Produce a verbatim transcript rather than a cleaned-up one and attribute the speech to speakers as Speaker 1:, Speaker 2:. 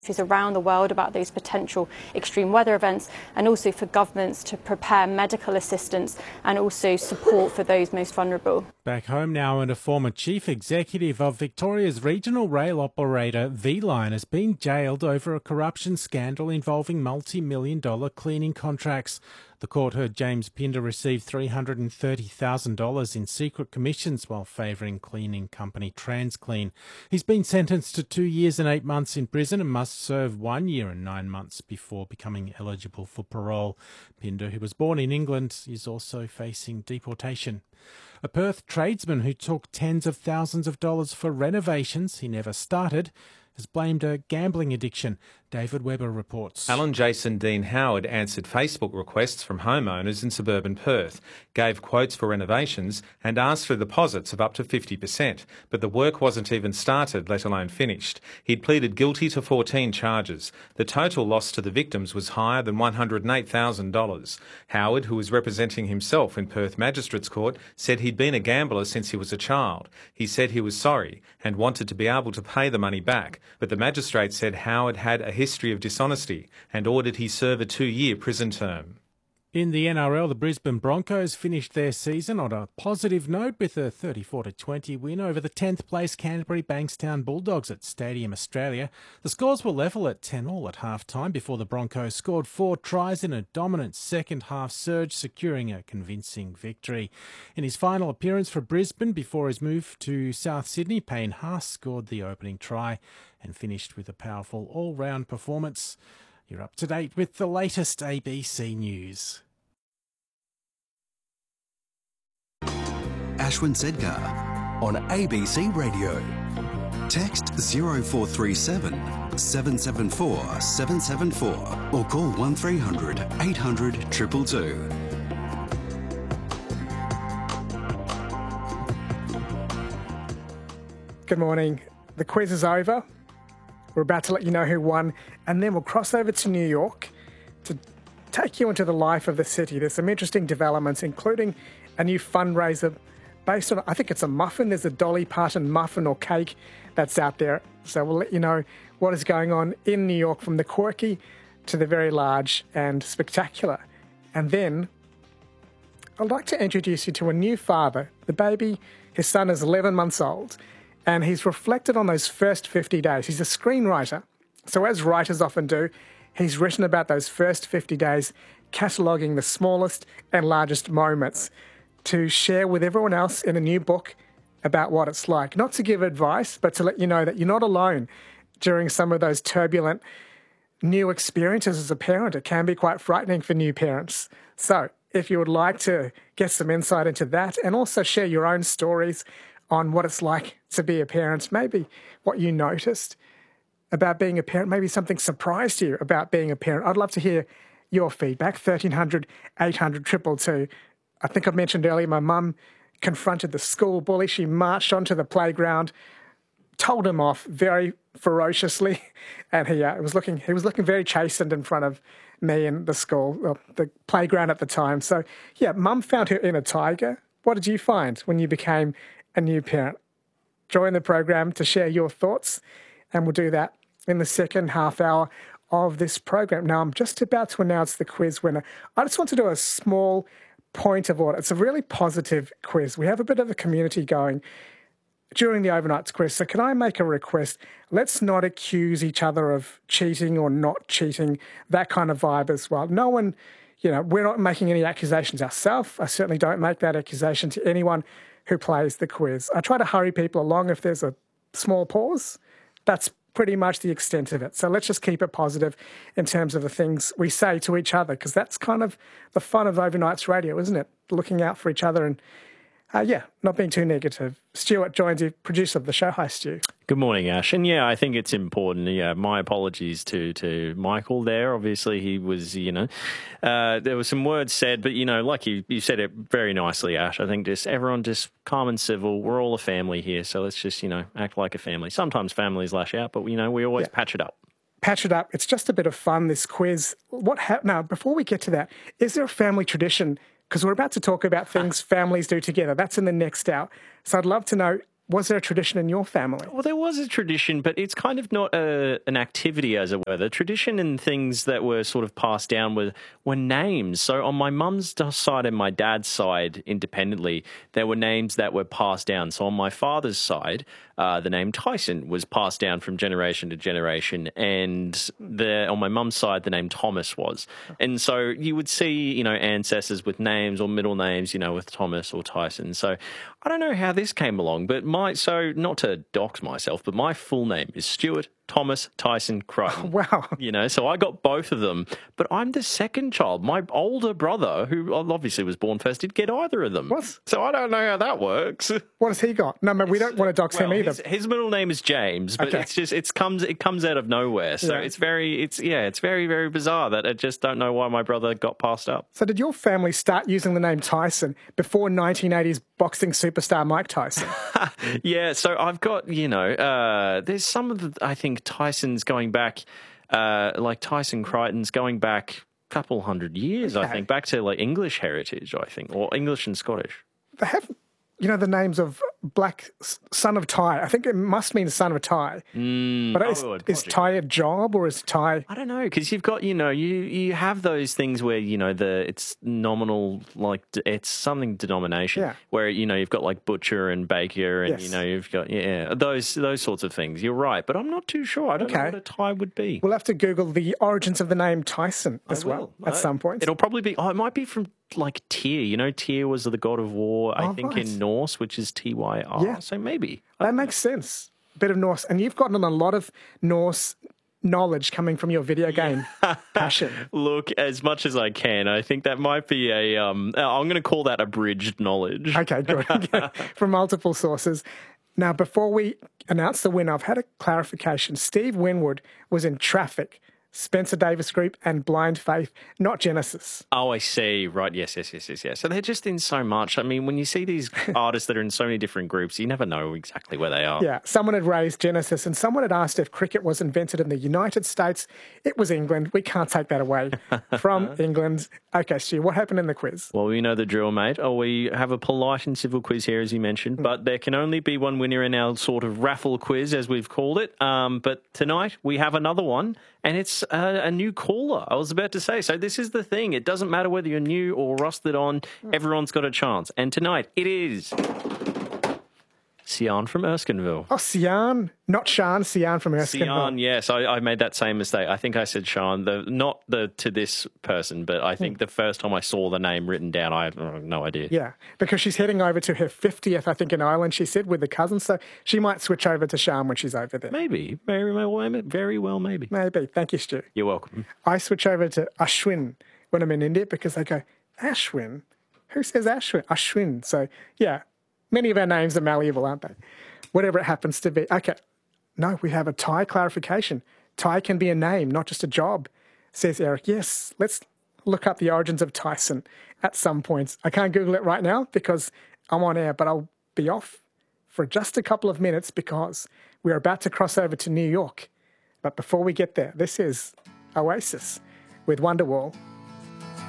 Speaker 1: around the world about those potential extreme weather events, and also for governments to prepare medical assistance and also support for those most vulnerable.
Speaker 2: Back home now, and a former chief executive of Victoria's regional rail operator V-Line has been jailed over a corruption scandal involving multi-million dollar cleaning contracts. The court heard James Pinder received three hundred thirty thousand dollars in secret commissions while favouring cleaning company TransClean. He's been sentenced to two years and eight months in prison and must serve one year and nine months before becoming eligible for parole. Pinder, who was born in England, is also facing deportation. A Perth tradesman who took tens of thousands of dollars for renovations he never started has blamed a gambling addiction. David Webber reports.
Speaker 3: Alan Jason Dean Howard answered Facebook requests from homeowners in suburban Perth, gave quotes for renovations and asked for deposits of up to fifty percent, but the work wasn't even started, let alone finished. He'd pleaded guilty to fourteen charges. The total loss to the victims was higher than one hundred eight thousand dollars. Howard, who was representing himself in Perth Magistrates Court, said he'd been a gambler since he was a child. He said he was sorry and wanted to be able to pay the money back, but the magistrate said Howard had a history of dishonesty and ordered he serve a two-year prison term.
Speaker 2: In the N R L, the Brisbane Broncos finished their season on a positive note with a thirty-four to twenty win over the tenth place Canterbury Bankstown Bulldogs at Stadium Australia. The scores were level at ten all at half-time before the Broncos scored four tries in a dominant second-half surge, securing a convincing victory. In his final appearance for Brisbane before his move to South Sydney, Payne Haas scored the opening try and finished with a powerful all-round performance. You're up to date with the latest A B C News.
Speaker 4: Ashwin Sedgar on A B C Radio. Text zero four three seven, seven seven four, seven seven four or call one three hundred, eight hundred, two two two.
Speaker 5: Good morning. The quiz is over. We're about to let you know who won, and then we'll cross over to New York to take you into the life of the city. There's some interesting developments, including a new fundraiser based on, I think it's a muffin. There's a Dolly Parton muffin or cake that's out there. So we'll let you know what is going on in New York, from the quirky to the very large and spectacular. And then I'd like to introduce you to a new father. The baby, his son is eleven months old. And he's reflected on those first fifty days. He's a screenwriter. So as writers often do, he's written about those first fifty days, cataloguing the smallest and largest moments to share with everyone else in a new book about what it's like. Not to give advice, but to let you know that you're not alone during some of those turbulent new experiences as a parent. It can be quite frightening for new parents. So if you would like to get some insight into that and also share your own stories on what it's like to be a parent, maybe what you noticed about being a parent, maybe something surprised you about being a parent. I'd love to hear your feedback. thirteen hundred, eight hundred, two two two. I think I mentioned earlier my mum confronted the school bully. She marched onto the playground, told him off very ferociously, and he uh, was looking he was looking very chastened in front of me in the school, well, the playground at the time. So, yeah, mum found her inner tiger. What did you find when you became a new parent? Join the program to share your thoughts, and we'll do that in the second half hour of this program. Now, I'm just about to announce the quiz winner. I just want to do a small point of order. It's a really positive quiz. We have a bit of a community going during the overnights quiz. So can I make a request? Let's not accuse each other of cheating or not cheating, that kind of vibe as well. No one, you know, we're not making any accusations ourselves. I certainly don't make that accusation to anyone who plays the quiz. I try to hurry people along if there's a small pause. That's pretty much the extent of it. So let's just keep it positive in terms of the things we say to each other, because that's kind of the fun of overnights radio, isn't it? Looking out for each other and, uh, yeah, not being too negative. Stuart joins you, producer of the show. Hi, Stu.
Speaker 6: Good morning, Ash. And yeah, I think it's important. Yeah, my apologies to, to Michael there. Obviously, he was, you know, uh, there were some words said, but, you know, like you, you said it very nicely, Ash. I think just everyone just calm and civil. We're all a family here. So let's just, you know, act like a family. Sometimes families lash out, but, you know, we always yeah. patch it up.
Speaker 5: Patch it up. It's just a bit of fun, this quiz. What ha- Now, before we get to that, is there a family tradition? Because we're about to talk about things families do together. That's in the next hour. So I'd love to know, Was there a tradition in your family?
Speaker 6: Well, there was a tradition, but it's kind of not a, an activity, as it were. The tradition and things that were sort of passed down were, were names. So on my mum's side and my dad's side, independently, there were names that were passed down. So on my father's side, uh, the name Tyson was passed down from generation to generation, and the, on my mum's side, the name Thomas was. And so you would see, you know, ancestors with names or middle names, you know, with Thomas or Tyson. So I don't know how this came along, but my, so not to dox myself, but my full name is Stuart Thomas Tyson Crichton.
Speaker 5: Wow.
Speaker 6: You know, so I got both of them, but I'm the second child. My older brother, who obviously was born first, didn't get either of them.
Speaker 5: What?
Speaker 6: So I don't know how that works.
Speaker 5: What has he got? No, man, we don't want to dox
Speaker 6: Well,
Speaker 5: him either.
Speaker 6: His, his middle name is James, but
Speaker 5: Okay.
Speaker 6: it's just it's comes it comes out of nowhere. So
Speaker 5: Yeah.
Speaker 6: it's very it's yeah, it's very very bizarre that I just don't know why my brother got passed up.
Speaker 5: So did your family start using the name Tyson before nineteen eighties boxing superstar Mike Tyson?
Speaker 6: Yeah, so I've got, you know, uh, there's some of the, I think Tyson's going back, uh, like Tyson Crichton's going back a couple hundred years, I
Speaker 5: Okay.
Speaker 6: think, back to like English heritage, I think, or English and Scottish.
Speaker 5: They have, you know, the names of Black S- Son of Ty. I think it must mean Son of Ty. Mm, but is,
Speaker 6: oh,
Speaker 5: is Ty a job or is Ty...
Speaker 6: I don't know, because you've got, you know, you, you have those things where, you know, the it's nominal, like d- it's something denomination,
Speaker 5: Yeah.
Speaker 6: where, you know, you've got like butcher and baker and,
Speaker 5: Yes.
Speaker 6: you know, you've got, yeah, those those sorts of things. You're right, but I'm not too sure. I don't know
Speaker 5: Okay.
Speaker 6: what a tie would be.
Speaker 5: We'll have to Google the origins of the name Tyson as
Speaker 6: I
Speaker 5: well
Speaker 6: will.
Speaker 5: at
Speaker 6: Uh,
Speaker 5: some point.
Speaker 6: It'll probably be, oh, it might be from like Tyr. You know, Tyr was the god of war, I
Speaker 5: Oh,
Speaker 6: think,
Speaker 5: right.
Speaker 6: in Norse, which is T Y R.
Speaker 5: Yeah.
Speaker 6: So maybe.
Speaker 5: That makes sense. Bit of Norse. And you've gotten a lot of Norse knowledge coming from your video game passion.
Speaker 6: Look, as much as I can, I think that might be a, um, I'm going to call that abridged knowledge.
Speaker 5: Okay, good. From multiple sources. Now, before we announce the winner, I've had a clarification. Steve Winwood was in Traffic, Spencer Davis Group, and Blind Faith, not Genesis.
Speaker 6: Oh, I see. Right. Yes, yes, yes, yes, yes. So they're just in so much. I mean, when you see these artists that are in so many different groups, you never know exactly where they are.
Speaker 5: Yeah, someone had raised Genesis, and someone had asked if cricket was invented in the United States. It was England. We can't take that away from England. Okay, Stu, what happened in the quiz?
Speaker 6: Well, you know the drill, mate. Oh, we have a polite and civil quiz here, as you mentioned,
Speaker 5: Hmm.
Speaker 6: but there can only be one winner in our sort of raffle quiz, as we've called it. Um, but tonight we have another one, and it's a, a new caller. I was about to say, so this is the thing. It doesn't matter whether you're new or rusted on. Everyone's got a chance. And tonight it is Sian from Erskineville.
Speaker 5: Oh, Sian, not Shan, Sian from
Speaker 6: Sian,
Speaker 5: Erskineville.
Speaker 6: yes, I, I made that same mistake. I think I said Sean, the, not the to this person, but I think the first time I saw the name written down, I have uh, no idea.
Speaker 5: Yeah, because she's heading over to her fiftieth, I think, in Ireland, she said, with the cousins. So she might switch over to Shan when she's over there.
Speaker 6: Maybe, very well, very well, maybe.
Speaker 5: Maybe. Thank you, Stu.
Speaker 6: You're welcome.
Speaker 5: I switch over to Ashwin when I'm in India because they go, Ashwin? Who says Ashwin? Ashwin. So, yeah, many of our names are malleable, aren't they? Whatever it happens to be. Okay. No, we have a Thai clarification. Thai can be a name, not just a job, says Eric. Yes, let's look up the origins of Tyson at some point. I can't Google it right now because I'm on air, but I'll be off for just a couple of minutes because we're about to cross over to New York. But before we get there, this is Oasis with Wonderwall.